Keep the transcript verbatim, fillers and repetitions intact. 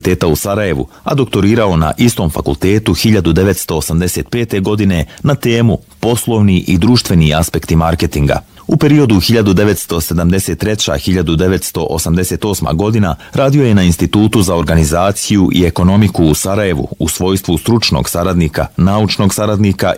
Teta u Sarajevu, a doktorirao na istom fakultetu hiljadu devetsto osamdeset pete. godine na temu poslovni i društveni aspekti marketinga. U periodu hiljadu devetsto sedamdeset treća do hiljadu devetsto osamdeset osma. godina radio je na Institutu za organizaciju i ekonomiku u Sarajevu u svojstvu stručnog saradnika, naučnog saradnika